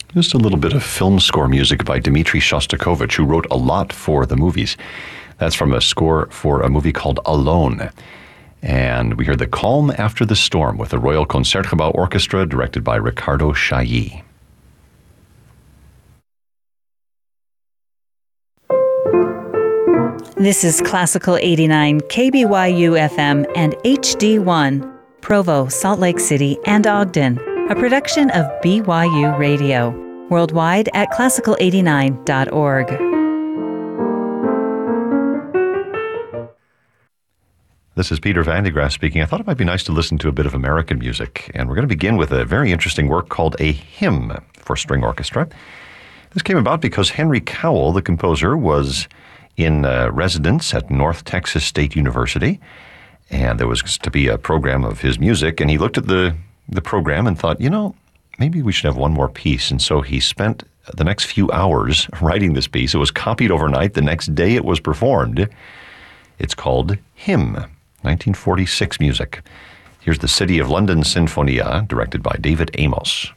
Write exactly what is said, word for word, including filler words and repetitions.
Just a little bit of film score music by Dmitri Shostakovich, who wrote a lot for the movies. That's from a score for a movie called Alone. And we hear The Calm After the Storm with the Royal Concertgebouw Orchestra, directed by Ricardo Chailly. This is Classical eighty-nine, K B Y U F M and H D one, Provo, Salt Lake City, and Ogden, a production of B Y U Radio, worldwide at classical eighty-nine dot org. This is Peter Van de Graaf speaking. I thought it might be nice to listen to a bit of American music, and we're going to begin with a very interesting work called A Hymn for String Orchestra. This came about because Henry Cowell, the composer, was in uh, residence at North Texas State University, and there was to be a program of his music, and he looked at the, the program and thought, you know, maybe we should have one more piece. And so he spent the next few hours writing this piece. It was copied overnight. The next day it was performed. It's called Hymn, nineteen forty-six music. Here's the City of London Sinfonia, directed by David Amos.